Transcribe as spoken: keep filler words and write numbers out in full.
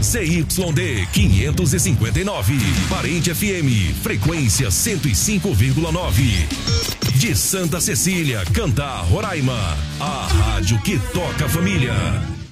C Y D quinhentos e cinquenta e nove, Parente F M, frequência cento e cinco vírgula nove. De Santa Cecília, Cantar, Roraima, a rádio que toca a família.